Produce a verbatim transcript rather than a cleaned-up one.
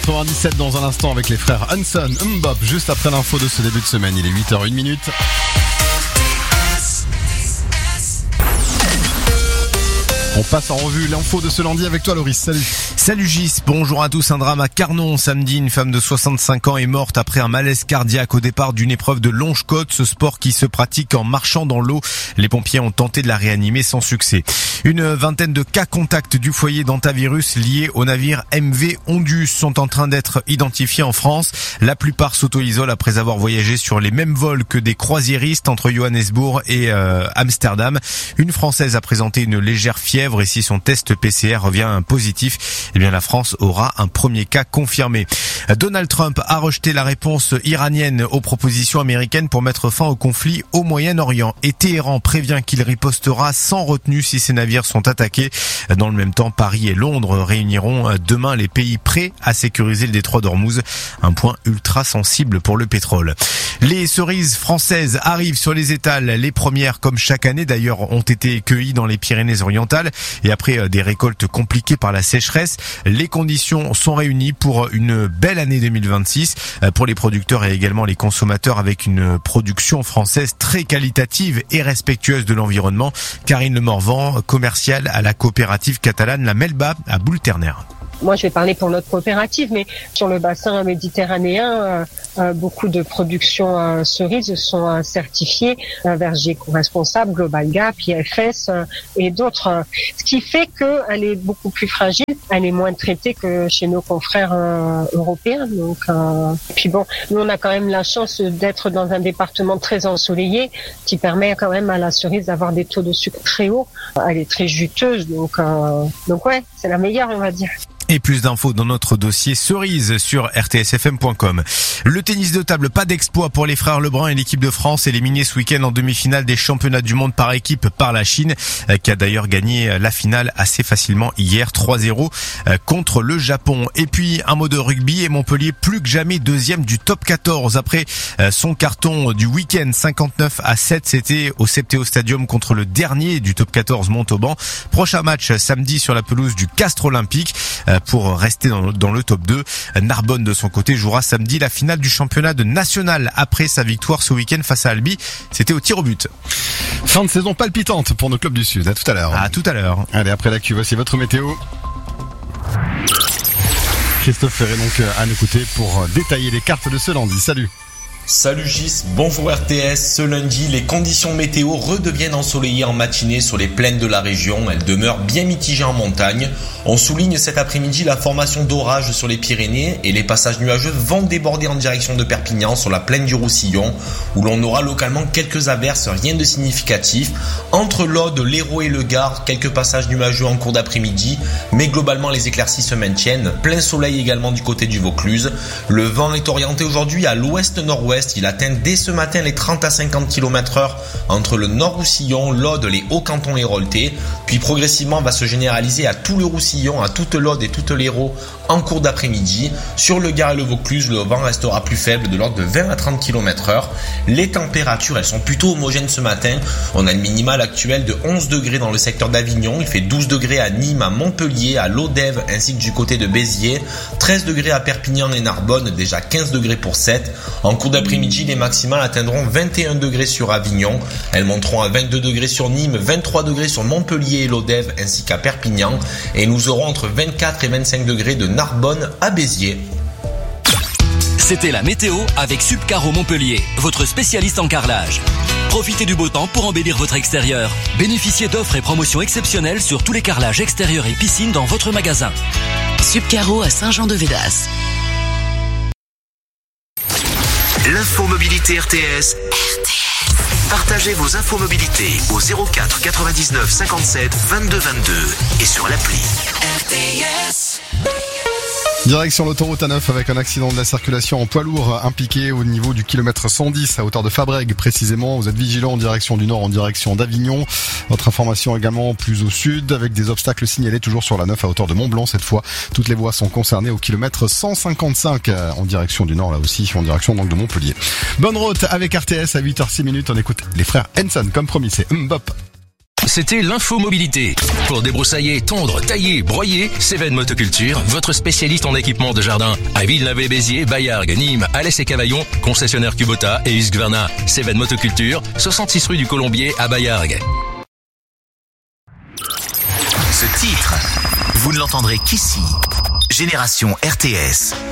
quatre-vingt-dix-sept dans un instant avec les frères Hanson, Mbop, juste après l'info de ce début de semaine. Il est huit heures une minute. On passe en revue l'info de ce lundi avec toi Loris, salut. Salut Gis, bonjour à tous. Un drame à Carnon samedi, une femme de soixante-cinq ans est morte après un malaise cardiaque au départ d'une épreuve de longe-côte, ce sport qui se pratique en marchant dans l'eau. Les pompiers ont tenté de la réanimer sans succès. Une vingtaine de cas contacts du foyer d'hantavirus liés au navire M V Ondus sont en train d'être identifiés en France. La plupart s'auto-isolent après avoir voyagé sur les mêmes vols que des croisiéristes entre Johannesburg et euh, Amsterdam. Une Française a présenté une légère fièvre et si son test P C R revient positif, eh bien la France aura un premier cas confirmé. Donald Trump a rejeté la réponse iranienne aux propositions américaines pour mettre fin au conflit au Moyen-Orient et Téhéran prévient qu'il ripostera sans retenue si ses navires sont attaqués. Dans le même temps, Paris et Londres réuniront demain les pays prêts à sécuriser le détroit d'Ormuz, un point ultra sensible pour le pétrole. Les cerises françaises arrivent sur les étals. Les premières, comme chaque année d'ailleurs, ont été cueillies dans les Pyrénées-Orientales. Et après des récoltes compliquées par la sécheresse, les conditions sont réunies pour une belle année deux mille vingt-six pour les producteurs et également les consommateurs avec une production française très qualitative et respectueuse de l'environnement. Karine Le Morvan, commerciale à la coopérative catalane La Melba à Boulterner. Moi, je vais parler pour notre coopérative, mais sur le bassin méditerranéen, euh, euh, beaucoup de productions euh, cerises sont euh, certifiées euh, verger éco-responsable, Global Gap, I F S euh, et d'autres. Euh, ce qui fait qu'elle est beaucoup plus fragile, elle est moins traitée que chez nos confrères euh, européens. Donc, euh, et puis bon, nous on a quand même la chance d'être dans un département très ensoleillé, qui permet quand même à la cerise d'avoir des taux de sucre très hauts. Elle est très juteuse, donc euh, donc ouais, c'est la meilleure, on va dire. Et plus d'infos dans notre dossier cerise sur r t s f m point com. Le tennis de table, pas d'exploit pour les frères Lebrun et l'équipe de France éliminée ce week-end en demi-finale des championnats du monde par équipe par la Chine, qui a d'ailleurs gagné la finale assez facilement hier trois zéro contre le Japon. Et puis un mot de rugby et Montpellier plus que jamais deuxième du top quatorze après son carton du week-end cinquante-neuf à sept. C'était au Septéo Stadium contre le dernier du top quatorze Montauban. Prochain match samedi sur la pelouse du Castres Olympique. Pour rester dans le, dans le top deux. Narbonne, de son côté, jouera samedi la finale du championnat de national après sa victoire ce week-end face à Albi. C'était au tir au but. Fin de saison palpitante pour nos clubs du Sud. À tout à l'heure. À tout à l'heure. Allez, après l'actu, voici votre météo. Christophe Ferré donc à nous écouter pour détailler les cartes de ce lundi. Salut. Salut Gis, bonjour R T S. Ce lundi, les conditions météo redeviennent ensoleillées en matinée sur les plaines de la région. Elles demeurent bien mitigées en montagne. On souligne cet après-midi la formation d'orages sur les Pyrénées et les passages nuageux vont déborder en direction de Perpignan sur la plaine du Roussillon où l'on aura localement quelques averses, rien de significatif. Entre l'Aude, l'Hérault et le Gard, quelques passages nuageux en cours d'après-midi, mais globalement les éclaircies se maintiennent. Plein soleil également du côté du Vaucluse. Le vent est orienté aujourd'hui à l'ouest-nord-ouest. Il atteint dès ce matin les trente à cinquante kilomètres heure entre le Nord-Roussillon, l'Aude, les Hauts-Cantons et Rolleté. Puis progressivement va se généraliser à tout le Roussillon, à toute l'Aude et toute l'Hérault en cours d'après-midi. Sur le Gard et le Vaucluse, le vent restera plus faible de l'ordre de vingt à trente kilomètres heure. Les températures, elles sont plutôt homogènes ce matin. On a le minimal actuel de onze degrés dans le secteur d'Avignon. Il fait douze degrés à Nîmes, à Montpellier, à Lodève ainsi que du côté de Béziers. treize degrés à Perpignan et Narbonne, déjà quinze degrés pour Sète. En cours d'après-midi, les maximales atteindront vingt et un degrés sur Avignon. Elles monteront à vingt-deux degrés sur Nîmes, vingt-trois degrés sur Montpellier et Lodève ainsi qu'à Perpignan. Et nous aurons entre vingt-quatre et vingt-cinq degrés de Narbonne à Béziers. C'était la météo avec Subcaro Montpellier, votre spécialiste en carrelage. Profitez du beau temps pour embellir votre extérieur. Bénéficiez d'offres et promotions exceptionnelles sur tous les carrelages extérieurs et piscines dans votre magasin. Subcaro à Saint-Jean-de-Védas. L'info mobilité R T S. R T S. Partagez vos infos mobilité au zéro quatre quatre-vingt-dix-neuf cinquante-sept vingt-deux vingt-deux et sur l'appli. R T S. Direction l'autoroute A neuf avec un accident de la circulation en poids lourd impliqué au niveau du kilomètre cent dix à hauteur de Fabrègues précisément. Vous êtes vigilants en direction du nord, en direction d'Avignon. Votre information également plus au sud avec des obstacles signalés toujours sur la neuf à hauteur de Mont-Blanc cette fois. Toutes les voies sont concernées au kilomètre cent cinquante-cinq en direction du nord là aussi, en direction donc de Montpellier. Bonne route avec R T S à huit heures six minutes. On écoute les frères Hanson comme promis, c'est Mbop. c'était l'infomobilité. Pour débroussailler, tondre, tailler, broyer, Cévennes Motoculture, votre spécialiste en équipement de jardin. À Villeneuve-et-Béziers, Bayargues, Nîmes, Alès et Cavaillon, concessionnaire Kubota et Husqvarna. Cévennes Motoculture, soixante-six rue du Colombier à Bayargues. Ce titre, vous ne l'entendrez qu'ici. Génération R T S.